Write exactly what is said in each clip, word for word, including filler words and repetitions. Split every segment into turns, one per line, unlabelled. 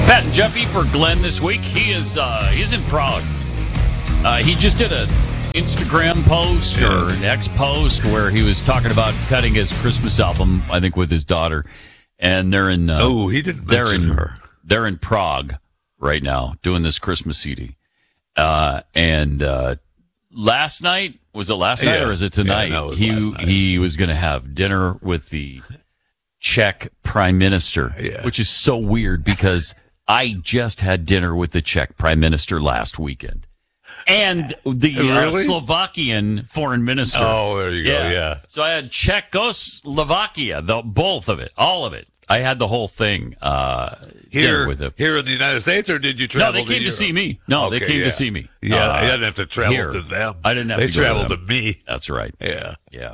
Pat and Jeffy for Glenn this week. He is uh, he's in Prague. Uh, he just did a Instagram post
Yeah.
or an X post where he was talking about cutting his Christmas album, I think, with his daughter, and they're in. Uh,
Oh, he didn't
they're
mention
in,
her.
They're in Prague right now doing this Christmas C D. Uh, and uh, last night was it last night
Yeah.
or is it tonight?
Yeah, no, it was
he
last night.
he was going to have dinner with the Czech Prime Minister,
Yeah.
which is so weird because I just had dinner with the Czech Prime Minister last weekend. And the uh,
Really?
Slovakian foreign minister.
Oh, there you go. Yeah.
So I had Czechoslovakia, the both of it, all of it. I had the whole thing uh, dinner
Here,
with him.
here in the United States, or did you
No,
travel?
they came to
Europe?
see me. No, they
Okay,
came
yeah.
to see me.
Yeah,
Uh,
I didn't have to travel
here.
to them.
I didn't have
they
to go to
traveled to,
them.
me.
That's right.
Yeah.
Yeah.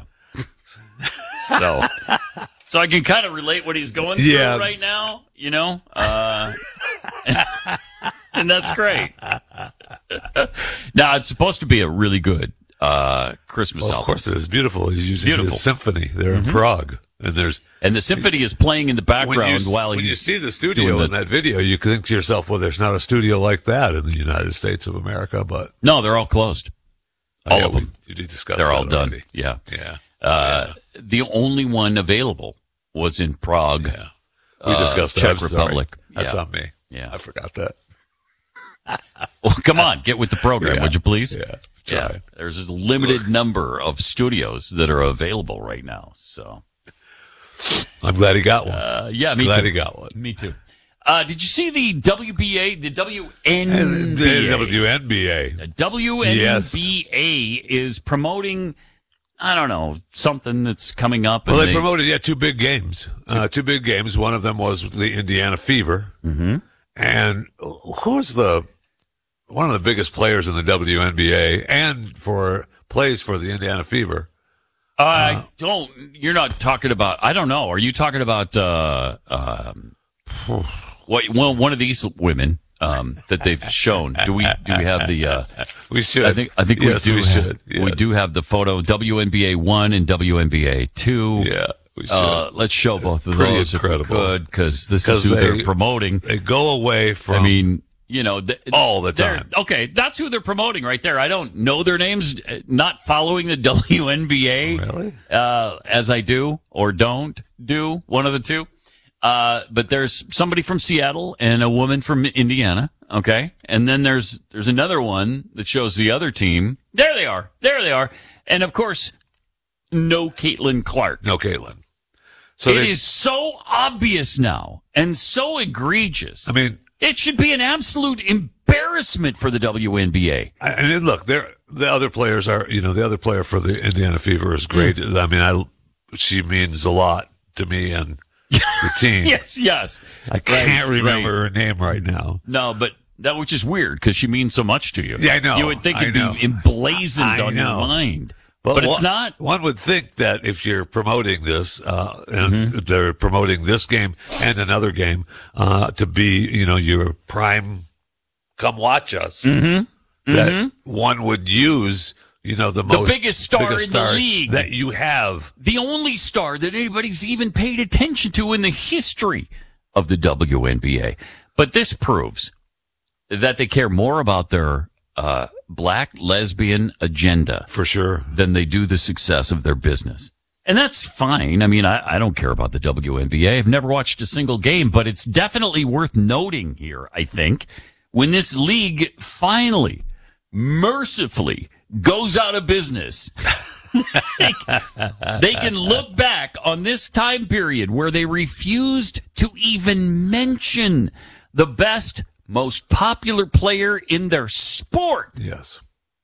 So, so I can kind of relate what he's going through
Yeah.
right now, you know, uh, and that's great. Now it's supposed to be a really good uh, Christmas
Well, of
album,
course, it is beautiful. He's using
Beautiful.
the symphony. They're in Prague, and there's
and the symphony is playing in the background
when you,
while
when
he's
you see the studio
doing the-
in that video, you can think to yourself, "Well, there's not a studio like that in the United States of America." But
No, they're all closed. All
yeah,
of them.
we, you discussed
They're
that
all done.
already.
Yeah.
Yeah,
Uh, The only one available was in Prague.
yeah. We
uh,
discussed that.
Czech
I'm sorry.
Republic.
That's
Yeah.
on me.
Yeah.
I forgot that.
Well, come on, get with the program,
Yeah.
would you please?
Yeah,
Yeah.
trying.
There's a limited number of studios that are available right now. So,
I'm glad he got one.
uh, yeah, me
glad
too.
he got one.
Me too. Uh, did you see the W B A, the W N
And
B
the
A?
W N B A.
The W N B A is promoting, I don't know, something that's coming up.
Well,
and
they promoted, yeah, two big games. Uh, two big games. One of them was the Indiana Fever. Mm-hmm. And who was the one of the biggest players in the W N B A and for plays for the Indiana Fever?
I don't. You're not talking about. I don't know. Are you talking about uh, um, what? Well, one of these women um, that they've shown. Do we? Do we have the? Uh,
We should.
I think. I think
yes,
we do.
We
have,
should. Yes.
We do have the photo. W N B A one and W N B A two.
Yeah, we should.
Uh, let's show both of
Pretty
those
incredible.
if we could, because this is
'Cause
who
they-
they're promoting.
they go away from.
I mean, you know, th-
All the
they're-
time.
Okay, that's who they're promoting right there. I don't know their names, uh, not following the W N B A
Really?
uh, as I do or don't do, one of the two. Uh, but there's somebody from Seattle and a woman from Indiana. Okay, and then there's there's another one that shows the other team. There they are. There they are. And of course, no Caitlin Clark.
no, Caitlin. So
It
they,
is so obvious now and so egregious.
I mean,
It should be an absolute embarrassment for the W N B A.
I, and then look, there the other players are. You know, the other player for the Indiana Fever is great.
Mm.
I mean, I she means a lot to me and the team.
Yes, yes.
I can't
Right,
remember
right.
her name right now.
No, but that which is weird because she means so much to you.
Yeah, I know.
You would think
I
it'd
know.
be emblazoned
I
on your
know.
mind, but, it's
one,
not.
One would think that if you're promoting this, uh, and
Mm-hmm.
they're promoting this game and another game, uh, to be, you know, your prime, come watch us,
Mm-hmm.
that one would use, you know, the, most
biggest star
biggest
in the
star
league.
that you have.
The only star that anybody's even paid attention to in the history of the W N B A. But this proves that they care more about their uh, black lesbian agenda
For sure.
than they do the success of their business. And that's fine. I mean, I, I don't care about the W N B A. I've never watched a single game, but it's definitely worth noting here, I think, when this league finally, mercifully, goes out of business. they, they can look back on this time period where they refused to even mention the best, most popular player in their sport
Yes.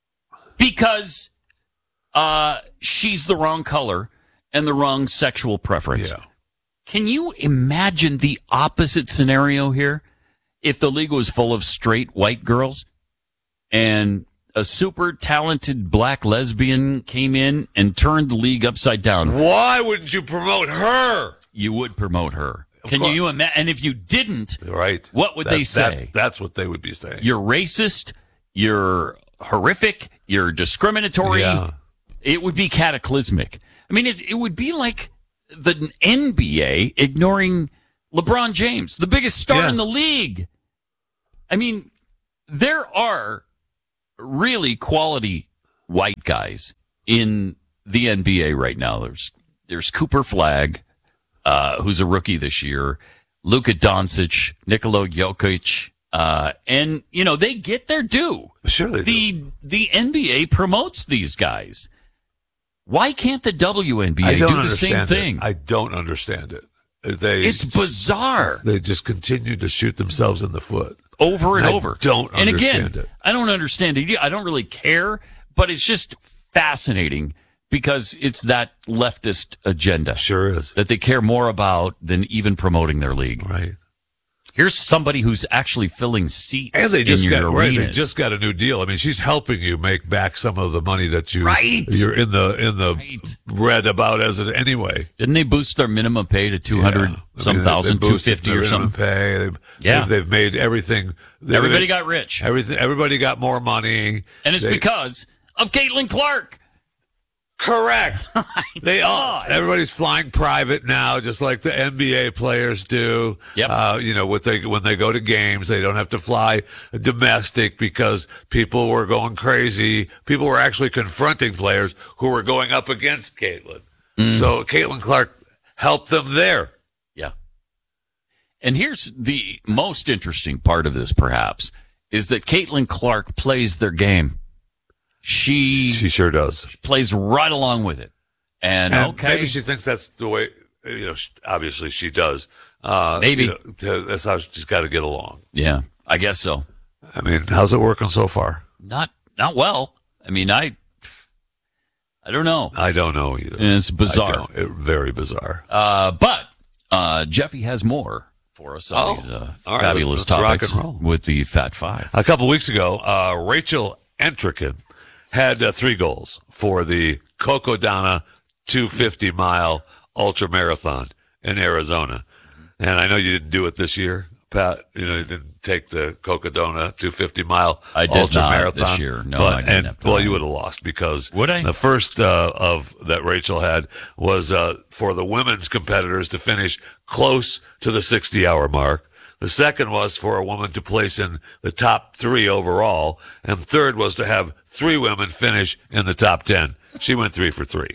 because uh, she's the wrong color and the wrong sexual preference.
Yeah.
Can you imagine the opposite scenario here? If the league was full of straight white girls and a super talented black lesbian came in and turned the league upside down,
Why wouldn't you promote her?
you would promote her.
Of
Can
course.
you imagine? And if you didn't,
Right.
what would
That-
they
that-
say?
that's what they would be saying.
You're racist, you're horrific, you're discriminatory.
Yeah.
It would be cataclysmic. I mean, it, it would be like the N B A ignoring LeBron James, the biggest star
Yeah.
in the league. I mean, there are really quality white guys in the N B A right now. There's there's Cooper Flagg, uh, who's a rookie this year, Luka Doncic, Nikola Jokic, uh, and you know they get their due.
Sure, they
the
do.
the N B A promotes these guys. Why can't the W N B A
I don't
do the
understand
same
it.
thing?
I don't understand it. They
It's bizarre.
They just continue to shoot themselves in the foot.
Over and
I
over.
don't
and
understand
again,
it.
I don't understand it. I don't really care, but it's just fascinating because it's that leftist agenda
Sure is.
that they care more about than even promoting their league.
Right.
Here's somebody who's actually filling seats
And they just
in your
got right,
arenas.
they just got a new deal. I mean, she's helping you make back some of the money that you
Right.
you're in the in the
Right.
read about as it anyway.
Didn't they boost their minimum pay to two hundred
Yeah. I
some
mean, they-
thousand,
they
two
boosted
fifty
their
or
minimum
something?
Pay. They've,
Yeah.
they've, they've made everything.
Everybody got rich.
everything. Everybody got more money,
And it's
They-
because of Caitlin Clark.
Correct. They all.
God.
Everybody's flying private now, just like the N B A players do.
Yep.
Uh, you know, what they when they go to games, they don't have to fly domestic because people were going crazy. People were actually confronting players who were going up against Caitlin.
Mm.
So Caitlin Clark helped them there.
Yeah. And here's the most interesting part of this, perhaps, is that Caitlin Clark plays their game. She,
She sure does.
plays right along with it. And,
And
okay.
maybe she thinks that's the way. You know, sh- obviously she does. Uh,
Maybe.
you know, to- that's how she's got to get along.
Yeah, I guess so.
I mean, how's it working so far?
Not not well. I mean, I I don't know.
I don't know either.
It's
I
bizarre.
don't. It, very bizarre.
Uh, but uh, Jeffy has more for us on
Oh,
these uh,
all right,
fabulous
let's rock
topics
and roll.
with the Fat Five.
A couple weeks ago, uh, Rachel Entrikin had uh, three goals for the Cocodona two hundred fifty mile ultra marathon in Arizona. And I know you didn't do it this year, Pat. You know, you didn't take the Cocodona two hundred fifty mile
I did
ultra
not
marathon
this year. No,
but,
I didn't
and,
have time.
Well, you would have lost because
Would I?
the first uh, of that Rachel had was uh, for the women's competitors to finish close to the sixty hour mark. The second was for a woman to place in the top three overall. And third was to have three women finish in the top ten. She went three for three.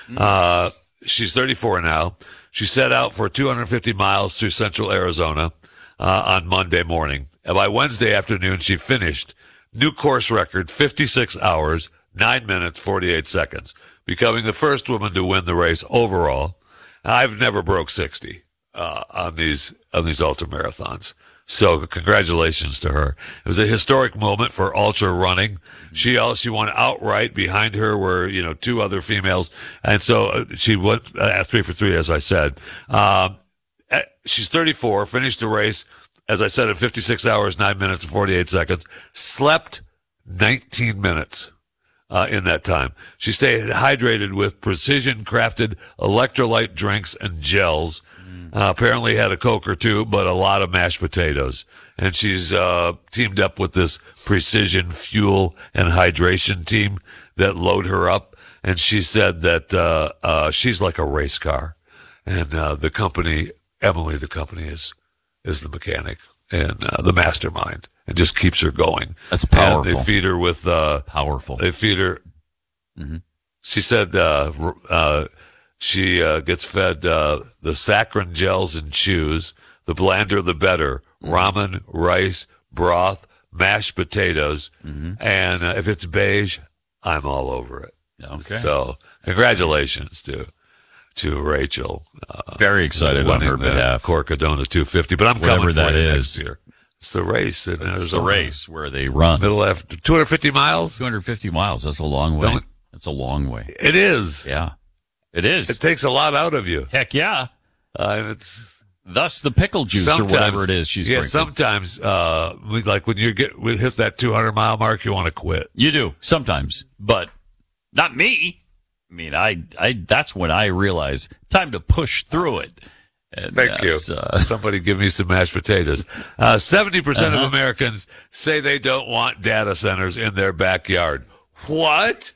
Uh, she's thirty-four now. She set out for two hundred fifty miles through central Arizona uh, on Monday morning. And by Wednesday afternoon, she finished. New course record, fifty-six hours, nine minutes, forty-eight seconds, becoming the first woman to win the race overall. I've never broke sixty. Uh, on these on these ultra marathons. So congratulations to her. It was a historic moment for ultra running. She also won outright. Behind her were, you know, two other females. And so uh, she went uh, three for three, as I said. Um, uh, she's thirty-four, finished the race, as I said, in fifty-six hours, nine minutes, and forty-eight seconds. Slept nineteen minutes. Uh, in that time. She stayed hydrated with precision crafted electrolyte drinks and gels. Uh, apparently had a Coke or two, but a lot of mashed potatoes. And she's uh, teamed up with this precision fuel and hydration team that load her up. And she said that uh, uh, she's like a race car. And uh, the company, Emily, the company is is the mechanic and uh, the mastermind, and just keeps her going.
That's
And
powerful.
they feed her with uh,
Powerful.
they feed her.
Mm-hmm.
She said uh, r- uh, she uh, gets fed uh, the saccharin gels and chews. The blander, the better. Ramen, rice, broth, mashed potatoes,
Mm-hmm.
and uh, if it's beige, I'm all over it.
Okay.
So congratulations to to Rachel. Uh,
Very excited on
winning
her
the
behalf.
Corcadona two fifty. But I'm
Whatever
coming
that
for you
is.
next year. It's the race. And
It's
there's
the
a
race where they run.
Middle after two hundred fifty miles.
two hundred fifty miles. That's a long way.
Don't-
That's a long way.
It is.
Yeah. It is.
It takes a lot out of you.
Heck yeah.
Uh, and it's
Thus the pickle juice or
sometimes,
whatever it is she's
yeah.
drinking.
Sometimes, uh, we, like when you get we hit that two hundred mile mark, you want to quit.
You do sometimes, but not me. I mean, I, I, that's when I realize time to push through it. And
Thank you.
that's, Uh,
Somebody give me some mashed potatoes. Uh, seventy percent
Uh-huh.
of Americans say they don't want data centers in their backyard. What?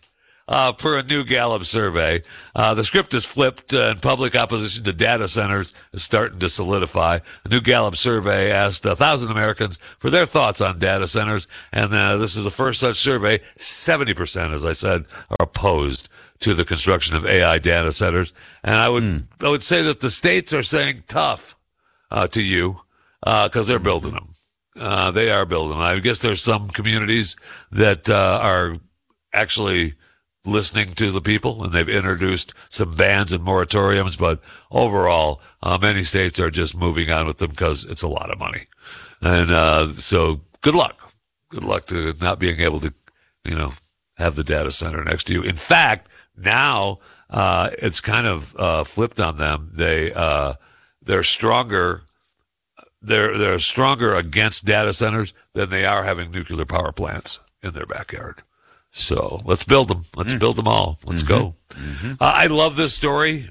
uh, per a new Gallup survey. Uh, the script is flipped, uh, and public opposition to data centers is starting to solidify. A new Gallup survey asked one thousand Americans for their thoughts on data centers, and uh, this is the first such survey. seventy percent, as I said, are opposed to the construction of A I data centers. And I would mm. I would say that the states are saying tough uh, to you because uh, they're building them. Uh, they are building them. I guess there's some communities that uh, are actually listening to the people, and they've introduced some bans and moratoriums. But overall, uh, many states are just moving on with them because it's a lot of money. And uh, so good luck. Good luck to not being able to, you know, have the data center next to you. In fact, now uh, it's kind of uh, flipped on them. They uh, they're stronger. They're they're stronger against data centers than they are having nuclear power plants in their backyard. So let's build them. Let's mm. build them all. Let's mm-hmm. go. Mm-hmm. Uh, I love this story.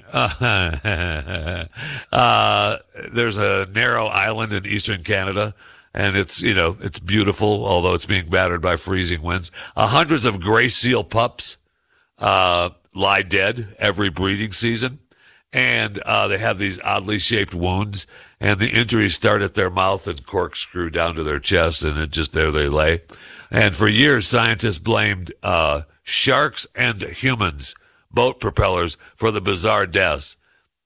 Uh, uh, there's a narrow island in eastern Canada. And it's, you know, it's beautiful, although it's being battered by freezing winds. Uh, hundreds of gray seal pups uh, lie dead every breeding season. And uh, they have these oddly shaped wounds. And the injuries start at their mouth and corkscrew down to their chest. And it just, there they lay. And for years, scientists blamed uh, sharks and humans, boat propellers, for the bizarre deaths.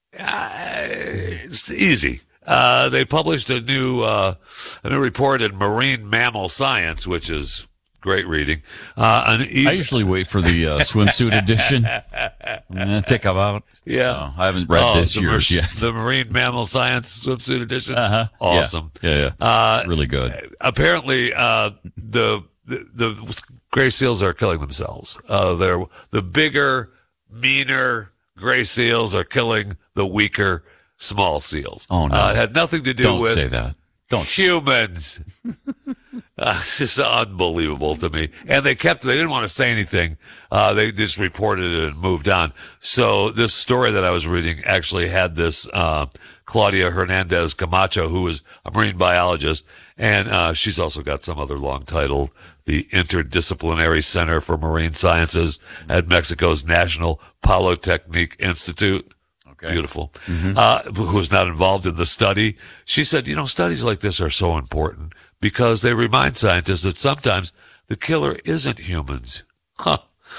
Uh, it's easy. Uh, they published a new uh, a new report in Marine Mammal Science, which is great reading. Uh, an e-
I usually wait for the uh, swimsuit edition and then take them out.
Yeah,
so I haven't read
oh,
this
the
year's
mar-
yet.
The Marine Mammal Science swimsuit edition.
Uh-huh.
Awesome.
Yeah, yeah, yeah. Uh, really good.
Apparently, uh, the, the the gray seals are killing themselves. Uh, they're the bigger, meaner gray seals are killing the weaker small seals.
Oh, no.
Uh, it had nothing to do
Don't
with
say that. Don't.
humans. uh, it's just unbelievable to me. And they kept, they didn't want to say anything. Uh, they just reported it and moved on. So this story that I was reading actually had this, uh, Claudia Hernandez Camacho, who is a marine biologist. And, uh, she's also got some other long title, the Interdisciplinary Center for Marine Sciences at Mexico's National Polytechnic Institute. Okay. Beautiful. Mm-hmm. Uh, who was not involved in the study. She said, you know, studies like this are so important because they remind scientists that sometimes the killer isn't humans. Huh.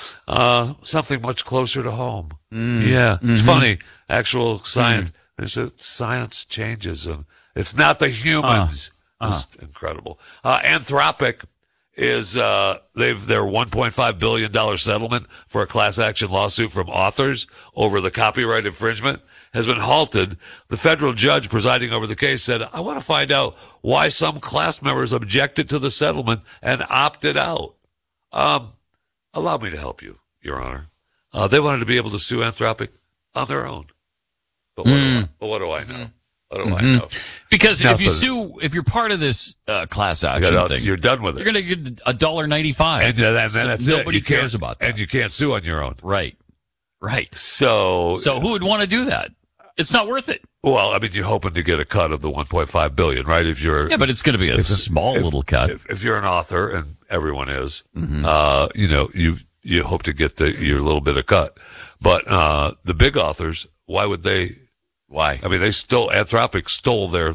Uh, something much closer to home. Mm. Yeah. Mm-hmm. It's funny. Actual science. Mm. There's a, science changes and it's not the humans. Uh, uh. It's incredible. Uh, Anthropic is, uh, they've, their one point five billion dollars settlement for a class action lawsuit from authors over the copyright infringement has been halted. The federal judge presiding over the case said, I want to find out why some class members objected to the settlement and opted out. Um, allow me to help you, Your Honor. Uh, they wanted to be able to sue Anthropic on their own. But what, mm. do, I, but what do I know? What do mm-hmm. I know?
Because if you sue, if you're part of this uh, class action
you
thing,
you're done with it.
You're going to get a dollar ninety-five,
and, and then
so
that's
nobody
it.
cares about that,
and you can't sue on your own.
Right, right.
So,
so who would want to do that? It's not worth it.
Well, I mean, you're hoping to get a cut of the one point five billion, right? If you're
yeah, but it's going to be a small
if,
little cut.
If, if you're an author, and everyone is, mm-hmm. uh, you know, you you hope to get the your little bit of cut. But uh, the big authors, why would they?
Why?
I mean, they stole, Anthropic stole their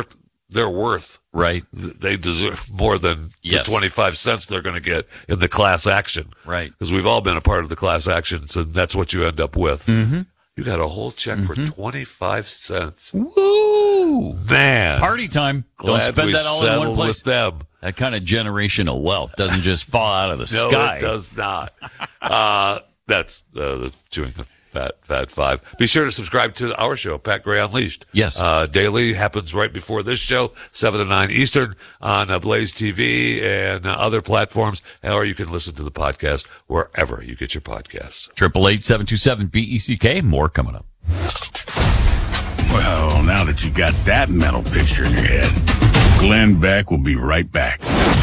their worth.
Right.
They deserve more than
yes.
the twenty-five cents they're going to get in the class action.
Right.
Because we've all been a part of the class actions, and that's what you end up with.
Mm-hmm.
You got a whole check mm-hmm. for twenty-five cents.
Woo!
Man.
Party time.
Glad
Don't spend
we
that all in one place.
With them.
That kind of generational wealth doesn't just fall out of the
no,
sky.
No, it does not. uh, that's uh, the chewing the Fat, Fat Five. Be sure to subscribe to our show, Pat Gray Unleashed.
Yes.
Uh, daily happens right before this show, seven to nine Eastern on uh, Blaze T V and uh, other platforms. Or you can listen to the podcast wherever you get your podcasts.
Triple eight seven two seven B E C K. More coming up.
Well, now that you got that mental picture in your head, Glenn Beck will be right back.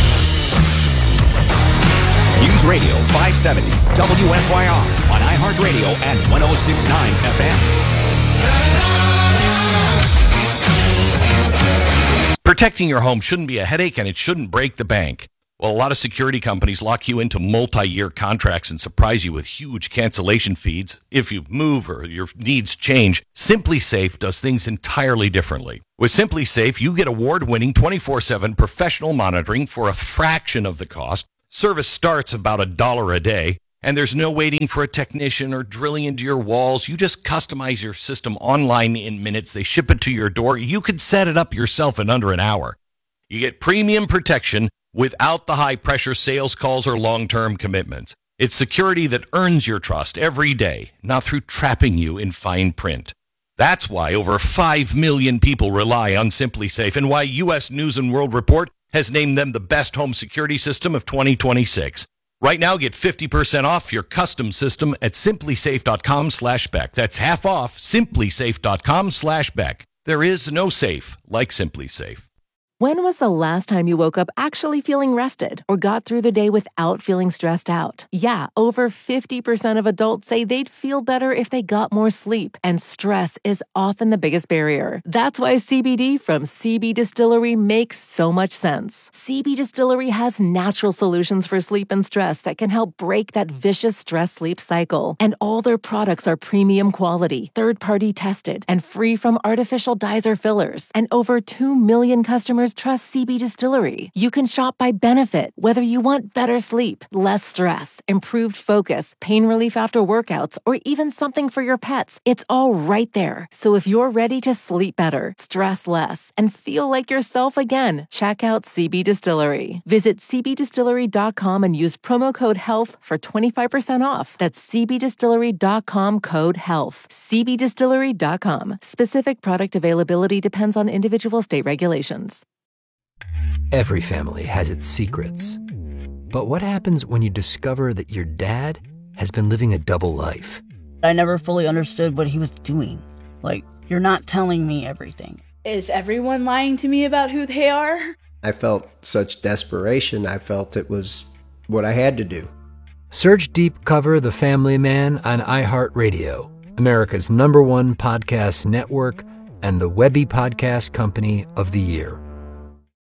News Radio five seventy W S Y R on iHeartRadio and one oh six point nine F M.
Protecting your home shouldn't be a headache, and it shouldn't break the bank. Well, a lot of security companies lock you into multi-year contracts and surprise you with huge cancellation fees if you move or your needs change. SimpliSafe does things entirely differently. With SimpliSafe, you get award-winning twenty-four seven professional monitoring for a fraction of the cost. Service starts about a dollar a day, and there's no waiting for a technician or drilling into your walls. You just customize your system online in minutes. They ship it to your door. You could set it up yourself in under an hour. You get premium protection without the high-pressure sales calls or long-term commitments. It's security that earns your trust every day, not through trapping you in fine print. That's why over five million people rely on SimpliSafe and why U S News and World Report has named them the best home security system of twenty twenty-six. Right now, get fifty percent off your custom system at simplysafe.com slash Beck. That's half off, simplysafe.com slash Beck. There is no safe like SimpliSafe.
When was the last time you woke up actually feeling rested or got through the day without feeling stressed out? Yeah, over fifty percent of adults say they'd feel better if they got more sleep, and stress is often the biggest barrier. That's why C B D from C B Distillery makes so much sense. C B Distillery has natural solutions for sleep and stress that can help break that vicious stress-sleep cycle. And all their products are premium quality, third-party tested, and free from artificial dyes or fillers. And over two million customers trust C B Distillery. You can shop by benefit, whether you want better sleep, less stress, improved focus, pain relief after workouts, or even something for your pets. It's all right there. So if you're ready to sleep better, stress less, and feel like yourself again, check out C B Distillery. Visit c b distillery dot com and use promo code HEALTH for twenty-five percent off. That's c b distillery dot com code HEALTH. c b distillery dot com. Specific product availability depends on individual state regulations.
Every family has its secrets. But what happens when you discover that your dad has been living a double life?
I never fully understood what he was doing. Like, you're not telling me everything.
Is everyone lying to me about who they are?
I felt such desperation. I felt it was what I had to do.
Search Deep Cover The Family Man on iHeartRadio, America's number one podcast network and the Webby Podcast Company of the Year.